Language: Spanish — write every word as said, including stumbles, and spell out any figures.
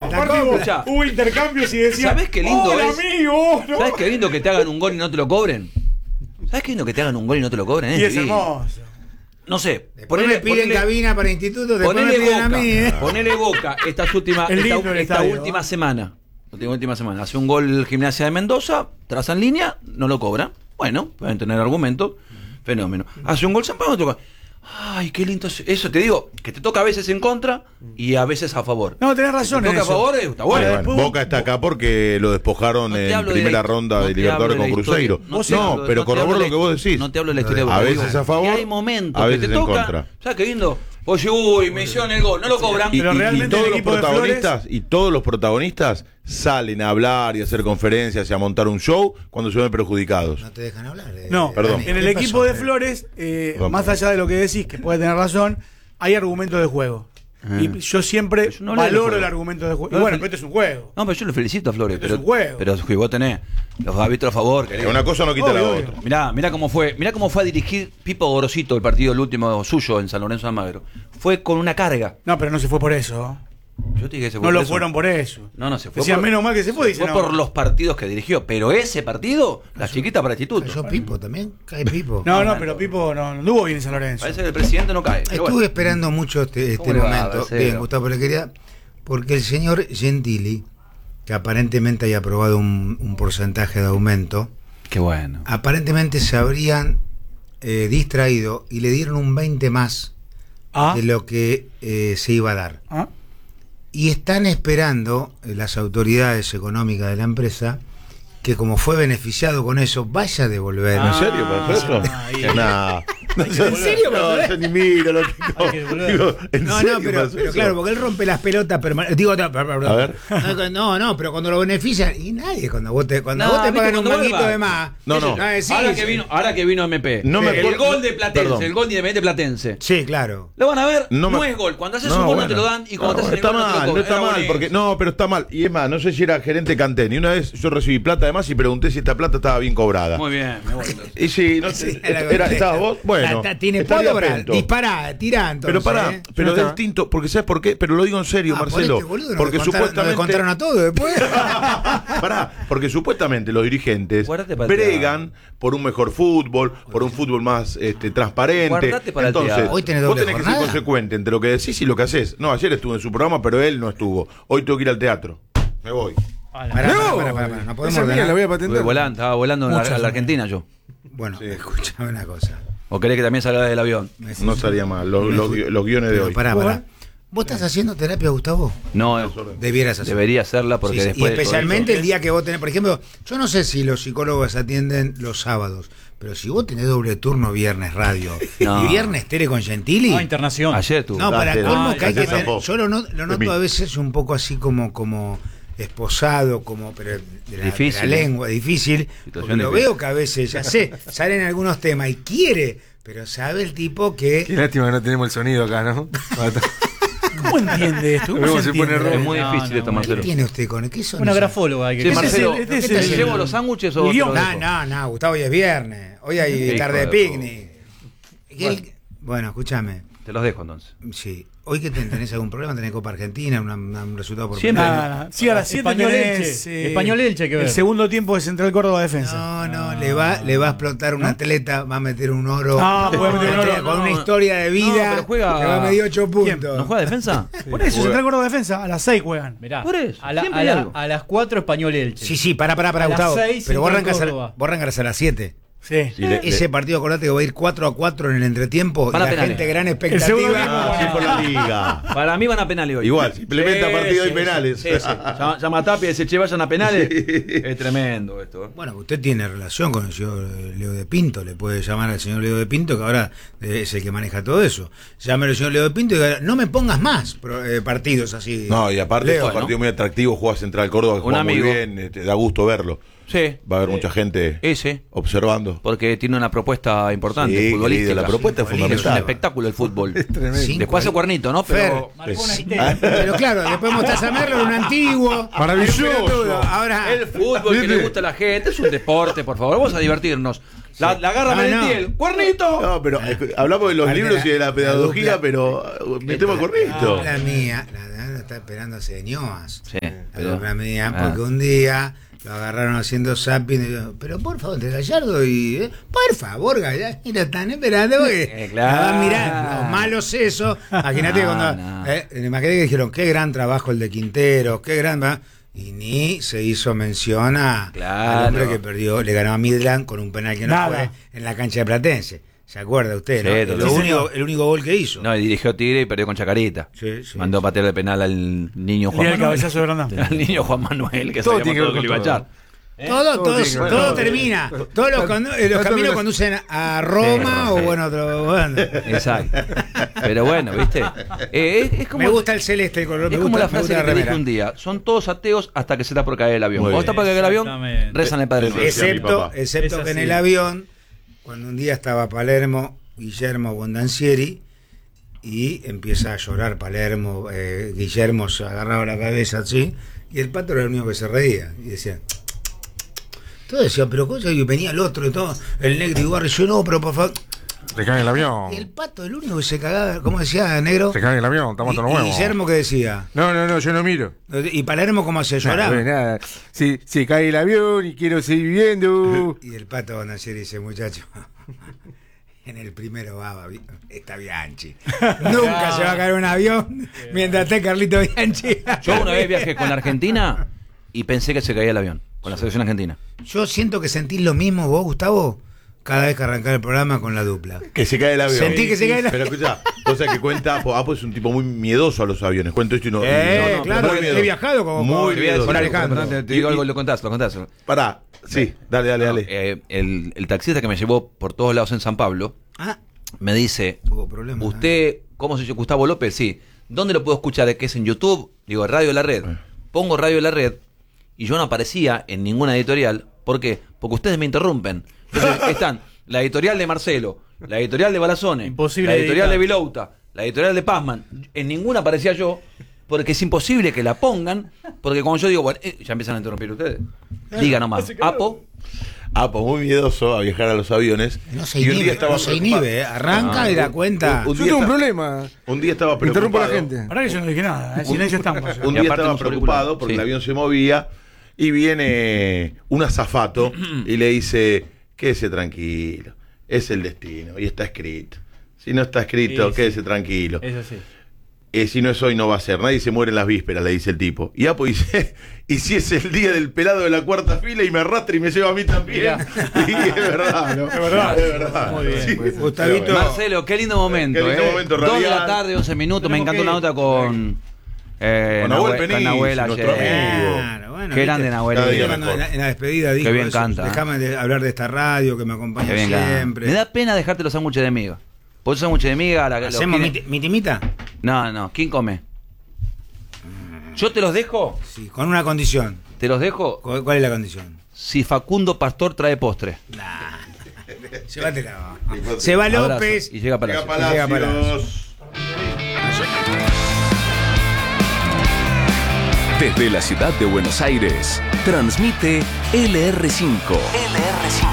Aparte hubo, hubo intercambios y decían, ¿sabés qué lindo hola, es? amigo, ¿no? ¿Sabés qué lindo que te hagan un gol y no te lo cobren? ¿Sabés qué lindo que te hagan un gol y no te lo cobren? Y Eh? es hermoso. No sé. Después me piden ponele, cabina para instituto, después me ponele piden boca, a mí, ¿eh? ponele Boca estas últimas, Es lindo esta, el esta estadio, última ¿no? semana. Esta última semana. Hace un gol Gimnasia de Mendoza, traza en línea, no lo cobran. Bueno, pueden tener argumento. Fenómeno. Hace un gol San Pablo, toca. Ay, qué lindo es. Eso te digo, que te toca a veces en contra y a veces a favor. No, tenés razón. Te en toca a eso. favor, está bueno. Bueno, bueno, Boca está acá porque lo despojaron No te en hablo primera de la- ronda no de te Libertadores hablo de con la historia, Cruzeiro. no No, te hablo de- pero no te corroboro hablo lo de- que vos decís. No te hablo de la historia. A porque veces digo, a favor, y hay momentos a que veces te en tocan. contra. ¿Sabes qué lindo? Oye, uy, me hicieron el gol, no lo cobran. Y, Pero y- y realmente todos el los equipo de protagonistas y todos los protagonistas salen a hablar y a hacer conferencias y a montar un show cuando se ven perjudicados. No te dejan hablar. eh, No, Perdón. en el ¿Qué equipo pasó? de Flores, eh, Perdón, más perdón. allá de lo que decís, que puede tener razón, hay argumentos de juego. Y yo siempre Yo no hablé de valoro juego. el argumento de juego. No, y bueno, fel- pero este es un juego. No, pero yo lo felicito a Flores. Esto es Pero, un juego. pero si vos tenés los árbitros a favor. Que una cosa no quita Obvio, la obvio. otra. Mirá, mirá cómo fue, mirá cómo fue a dirigir Pipo Gorosito el partido, el último suyo en San Lorenzo de Almagro. Fue con una carga. No, pero no se fue por eso. Yo te dije que se fue No por lo eso. fueron por eso. No, no, se fue Decían, por, menos mal que se fue, se dicen fue ahora. por los partidos que dirigió. Pero ese partido, la chiquita para instituto. ¿Cayó Pipo también? ¿Cae Pipo? No, no, pero Pipo no, no anduvo bien en San Lorenzo. Parece que el presidente no cae. pero Estuve bueno. esperando mucho este, este ¿Cómo le va, momento. Marcelo? Bien, Gustavo, le quería. Porque el señor Gentili, que aparentemente haya aprobado un, un porcentaje de aumento, Qué bueno. aparentemente se habrían eh, distraído y le dieron un veinte más Ah, de lo que eh, se iba a dar. ah. Y están esperando eh, las autoridades económicas de la empresa que, como fue beneficiado con eso, vaya a devolver. ¿En serio pasó eso? ahí. Nah. ¿En serio pasó No, eso? yo ni miro lo que Hay que devolver. digo, ¿en No, serio no, pero, pasó pero eso? claro, porque él rompe las pelotas permanentemente. Digo, no, perdón, A ver. No, no, no, pero cuando lo benefician, y nadie, cuando vos te, cuando No, vos te viste, pagan un cuando manguito vuelva. de más. No, eso- no. eh, sí, ahora, sí. que vino, ahora que vino M P. No me el acuerdo- gol de Platense, Perdón. el gol de Independiente Platense. Sí, claro. Lo van a ver, No no, me- es gol. Cuando haces No, un gol bueno. no te lo dan y cuando No, te hacen está el gol no te lo mal, no cobran. está Era mal, bonito. porque no, pero está mal. Y es más, no sé si era gerente Cantén. Y una vez yo recibí plata además y pregunté si esta plata estaba bien cobrada. Muy bien, me voy entonces. Y si no, Sí, era, era- ¿estabas vos? Bueno, Ta- ta- tiene estaría pólvora, atento. dispara, tira entonces. Pero pará, ¿eh? pero Yo no es estaba. distinto, porque ¿sabes por qué? Pero lo digo en serio, Ah, por Marcelo. este boludo nos porque descontaron- nos supuestamente descontaron a todos después. Pará, porque supuestamente los dirigentes Guardate para el bregan por un mejor fútbol, por un fútbol más este, transparente. Guardate para el Entonces, teatro. Hoy tenés vos doble tenés que ser jornada. consecuente entre lo que decís y lo que haces. No, ayer estuve en su programa, pero él no estuvo. Hoy tengo que ir al teatro. Me voy. Pará, pará, pará, pará, pará, no podemos Esa es mía, la voy a ordenar. Estuve patentar. volando, estaba volando en la, Muchas a la son. Argentina yo. Bueno, Sí. escúchame una cosa. ¿O querés que también salga del avión? Me- No estaría mal. Los, me- los, los guiones de Pero hoy. pará, pará. ¿Vos estás haciendo terapia, Gustavo? No, eh, Debieras hacer. debería hacerla porque Sí, sí, después. y de todo especialmente eso- el día que vos tenés, por ejemplo, yo no sé si los psicólogos atienden los sábados, pero si vos tenés doble turno viernes radio No. y viernes tele con Gentili, Ah, internación. Ayer tú. no, para Date, colmo no, que hay que ayer tener, zafó. yo lo, not- lo De mí. noto a veces un poco así como como esposado, como pero de la, Difícil, de la ¿eh? lengua, difícil, Situación porque lo difícil. veo que a veces, ya sé, salen algunos temas y quiere, pero sabe el tipo Qué que lástima que no tenemos el sonido acá, ¿no? ¿Cómo entiende esto? ¿Cómo Luego se se pone entiende? rojo. Es muy No, difícil no, esto, no, Marcelo. ¿qué tiene usted con qué son Una esas- grafóloga hay que Sí, Ese es Marcelo, el- este es ¿te el- llevo los sándwiches o el te guión. los No, dejo? no, no, Gustavo, hoy es viernes. Hoy hay Hijo tarde de de picnic. Y el- Bueno, escúchame. Te los dejo entonces. Sí. Hoy que ten- tenés algún problema, tenés Copa Argentina, una- una- un resultado por Siempre. penales. Nada, nada. Sí, a las siete Español tenés, Elche. eh, Español Elche, hay que ver. el segundo tiempo de Central Córdoba Defensa. No, no, le va, le va a explotar un atleta, va a meter un oro. Ah, puede meter un oro. Con No, una no. historia de vida. No, pero juega- que va a medir ocho puntos. ¿No juega defensa? Por eso, Central Córdoba Defensa, a las seis juegan. Mirá, Por eso, a, la- siempre a hay la- algo. a las cuatro Español Elche. Sí, sí, pará, pará, pará, A las Gustavo. seis, Pero vos Central arrancás, a, Córdoba. vos arrancás a las siete. Sí. Sí, le- Ese le- partido, acordate que va a ir cuatro a cuatro en el entretiempo. Van y a la penales. gente, gran El segundo expectativa. tiempo, Ah, sí, por la liga. Para mí van a penales hoy. Igual, si implementa partido y penales. Sí, sí. Llama, llama a Tapia y dice, che, vayan a penales. Es tremendo esto. ¿eh? Bueno, usted tiene relación con el señor eh, Leo de Pinto, le puede llamar al señor Leo de Pinto, que ahora eh, es el que maneja todo eso. Llámelo al señor Leo de Pinto y diga, no me pongas más pro- eh, partidos así. No, y aparte Leo, es un ¿no? partido muy atractivo, juega Central Córdoba, que Un juega muy amigo. bien, este, da gusto verlo. Sí. Va a haber mucha gente Ese. observando. Porque tiene una propuesta importante, Sí, futbolística. querido, la propuesta es Es un fundamental. espectáculo el fútbol. Cinco Después hace ahí. cuernito, ¿no? Pero Marcó una Sí, histeria. pero claro, después mostrás a Merlo, un antiguo. Maravilloso. un pelotudo. Ahora, el fútbol que le gusta a la gente es un deporte, por favor. Vamos a divertirnos. La, la agarra Ah, Merentiel. no. ¡Cuernito! No, pero eh, hablamos de los Parte libros la- y de la la pedagogía, dupla. pero uh, metemos cornito. la mía, la, la, la está esperando hace ñoas. Sí, La pero- dupla mía, Ah. porque un día lo agarraron haciendo zapping y digo, pero por favor, entre Gallardo y. eh, por favor, Gallardo, y lo están esperando porque. Eh, claro. Estaban mirando, los malos eso. Imagínate No, cuando. no. Eh, imagínate que dijeron, qué gran trabajo el de Quintero, qué gran. va-". Y ni se hizo mención a, Claro. al hombre que perdió, le ganó a Midland con un penal que no Nada. fue en la cancha de Platense. ¿Se acuerda usted? Sí, ¿no? total. Lo Sí, único, el único gol que hizo. No, y dirigió Tigre y perdió con Chacarita. Sí, sí, Mandó a sí. patear de penal al niño Juan Mira el Manuel. cabezazo de Brandán. Al niño Juan Manuel, que Todo sabíamos tiene que todo ver que le iba a con todo. echar. Todo, Todo todo, tiene que ver. todo Todo. termina. Todos los, condu- eh, los Todo caminos lo- conducen a Roma Sí, o sí. bueno, otro. bueno. Exacto. Pero bueno, ¿viste? Eh, es, es como, Me gusta el celeste, el color. es me como gusta, la frase me que gusta te dije remera. un día. Son todos ateos hasta que se está por caer el avión. Muy Cuando está por caer el avión, Exactamente. rezan el Padre Eso Nuestro. decía mi Excepto, papá. excepto Es que en así. el avión, cuando un día estaba Palermo, Guillermo Bondancieri, y empieza a llorar Palermo, eh, Guillermo se agarraba la cabeza así, y el pato era el único que se reía. Y decía. Todo decía, pero cosa y venía el otro y todo, el negro igual, yo no, pero por favor. Se cae el avión. Y el pato, el único que se cagaba, ¿cómo decía negro? Se cae el avión, estamos Y, todos y los huevos. Guillermo que decía. No, no, no, yo no miro. Y Palermo como se lloraba. Nada, nada. Si, se cae el avión y quiero seguir viviendo. Y el pato Bonacieri dice, muchacho, en el primero va, Bi- está Bianchi. Nunca se va a caer un avión mientras esté Carlito Bianchi. Yo una vez viajé con la Argentina y pensé que se caía el avión. Con la selección argentina. Yo siento que sentís lo mismo vos, Gustavo, cada vez que arrancás el programa con la dupla. Que se cae el avión. Sentí que se cae el Pero avión. escucha, cosa que cuenta, Apo, Apo es un tipo muy miedoso a los aviones. Cuento esto y no. Eh, no, no, claro, muy he miedoso. viajado con- Muy con- Te voy a decir miedoso. con algo, Alejandro. perdón, te- te digo Y- algo, lo contás, lo contás. Pará, sí, dale, dale, dale. Eh, el, el taxista que me llevó por todos lados en San Pablo Ah, me dice, hubo problemas. usted, ¿cómo se llama? Gustavo López, sí. ¿Dónde lo puedo escuchar? ¿Qué es en YouTube? Digo, Radio de la Red. Pongo Radio de la Red y yo no aparecía en ninguna editorial. ¿Por qué? Porque ustedes me interrumpen. Entonces están la editorial de Marcelo, la editorial de Balazone, Imposible la editorial editar. de Vilouta, la editorial de Pazman. En ninguna aparecía yo, porque es imposible que la pongan, porque cuando yo digo, bueno, eh, ya empiezan a interrumpir ustedes. Diga nomás, Apo, Apo, muy miedoso a viajar a los aviones. No se Y un día inhibe, estaba no se preocupado. inhibe, eh. arranca Ah, y da cuenta. un- Yo día tengo un está- problema. Un día estaba Interrumpo a la preocupado. gente. Para que yo no dije nada, en silencio estamos. Un Y día aparte estaba unos preocupado auriculares. porque Sí. el avión se movía y viene un azafato y le dice, quédese tranquilo, es el destino y está escrito. Si no está escrito, Sí, sí. quédese tranquilo. Eso sí. Eh, si no es hoy, no va a ser. Nadie se muere en las vísperas, le dice el tipo. Y Apo dice, y si es el día del pelado de la cuarta fila y me arrastra y me lleva a mí también. Y es verdad, ¿no? Es verdad. Es verdad. Muy bien. Sí. Gustavito. Marcelo, qué lindo momento. Qué lindo eh. momento Dos de radial. la tarde, once minutos. Me Tenemos encantó que una ir. nota con, eh, Con Nahuel Nahue- Penici, con Nahuel nuestro ayer. amigo. Claro, bueno, Qué viste, grande Nahuel. Cada día cuando mejor. en, la, en la despedida dijo Qué bien eso, canta, déjame de hablar de esta radio que me acompaña Qué bien gana. siempre. Me da pena dejarte los sándwiches de miga. ¿Vos sos sándwiches de miga? La, los ¿Hacemos quieren- mi, mi timita? No, no. ¿Quién come? ¿Yo te los dejo? Sí, con una condición. ¿Te los dejo? ¿Cu- ¿Cuál es la condición? Si Facundo Pastor trae postre. Nah. Llévatela. Se va Abrazo. López. Y llega para Llega Llega Palacios. Desde la ciudad de Buenos Aires, transmite L R cinco. L R cinco.